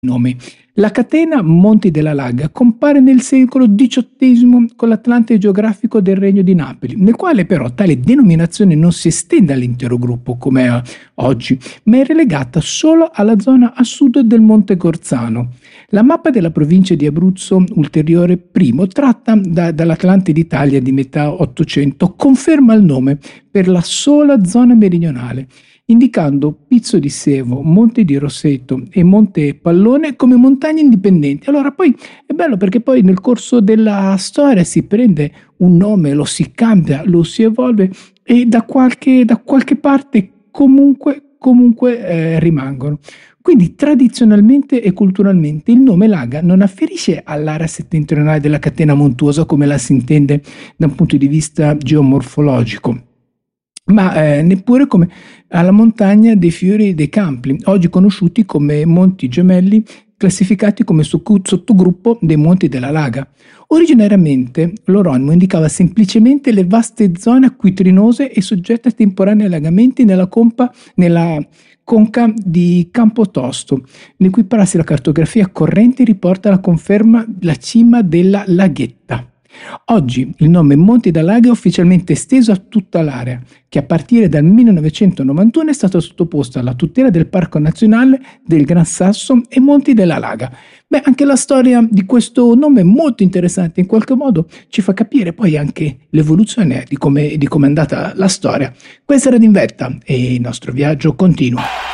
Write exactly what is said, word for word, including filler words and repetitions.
Nomi. La catena Monti della Laga compare nel secolo diciottesimo con l'Atlante geografico del Regno di Napoli, nel quale però tale denominazione non si estende all'intero gruppo come è oggi, ma è relegata solo alla zona a sud del Monte Gorzano. La mappa della provincia di Abruzzo ulteriore primo, tratta da, dall'Atlante d'Italia di metà Ottocento, conferma il nome per la sola zona meridionale, indicando Pizzo di Sevo, Monte di Rosseto e Monte Pallone come montagne indipendenti. Allora poi è bello perché poi nel corso della storia si prende un nome, lo si cambia, lo si evolve e da qualche, da qualche parte comunque, comunque eh, rimangono. Quindi tradizionalmente e culturalmente il nome Laga non afferisce all'area settentrionale della catena montuosa come la si intende da un punto di vista geomorfologico, ma eh, neppure come alla montagna dei Fiori e dei Campi, oggi conosciuti come Monti Gemelli, classificati come sottogruppo dei Monti della Laga. Originariamente l'oronimo indicava semplicemente le vaste zone acquitrinose e soggette a temporanei allagamenti nella, compa, nella conca di Campotosto, di cui prassi la cartografia corrente riporta la conferma la cima della Laghetta. Oggi il nome Monti della Laga è ufficialmente esteso a tutta l'area, che a partire dal millenovecentonovantuno è stata sottoposta alla tutela del Parco Nazionale del Gran Sasso e Monti della Laga. Beh, anche la storia di questo nome è molto interessante, in qualche modo ci fa capire poi anche l'evoluzione di come, di come è andata la storia. Questa era D'Invetta e il nostro viaggio continua.